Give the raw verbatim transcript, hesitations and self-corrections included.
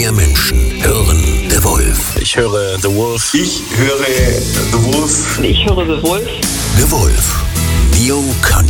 mehr Menschen hören The Wolf. Ich höre The Wolf. Ich höre The Wolf. Ich höre The Wolf. The Wolf. Neo Country.